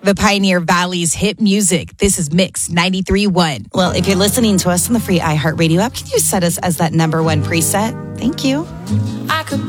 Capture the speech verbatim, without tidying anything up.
The Pioneer Valley's hit music. This is Mix ninety-three point one. Well, if you're listening to us on the free iHeartRadio app, can you set us as that number one preset? Thank you. I could